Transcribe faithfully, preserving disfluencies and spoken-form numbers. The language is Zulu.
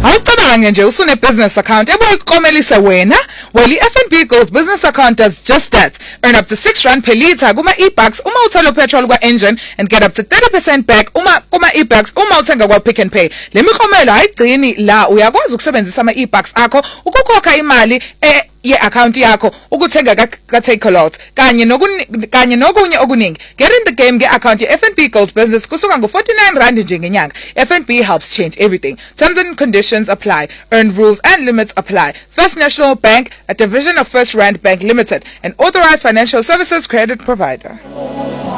Awucabange nje usune business account ebuyikomelisa wena. Well, i-F N B Gold business account does just that. Earn up to six rand per litre kuma e-bucks uma uthola petrol kwa engine and get up to thirty percent back uma kuma e-bucks uma uthenga kwa Pick n Pay. Le miklomelo ayigcini la uyakwazi ukusebenzisa ama e-bucks akho ukukhokha imali eh ye account yakho ukuthenga ka Takealot kanye nokunye kanye nokunye okuningi. Get in the game ge account ye F N B Gold Business kusuka ngo forty-nine rand nje ngenyanga. F N B helps change everything. Terms and conditions apply. Earn rules and limits apply. First National Bank, a division of First Rand Bank Limited, an authorized financial services credit provider.